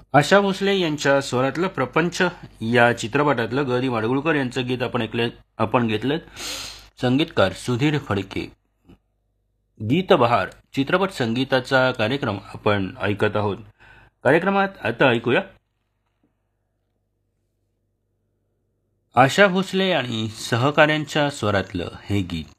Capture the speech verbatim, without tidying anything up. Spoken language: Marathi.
आशा भोसले यांच्या स्वरातलं प्रपंच या चित्रपटातलं ग दी माडगुळकर यांचं गीत आपण ऐकले आपण घेतलं. संगीतकार सुधीर फडके. गीत बहार चित्रपट संगीताचा कार्यक्रम आपण ऐकत आहोत. कार्यक्रमात आता ऐकूया आशा भोसले आणि सहकाऱ्यांच्या स्वरातलं हे गीत.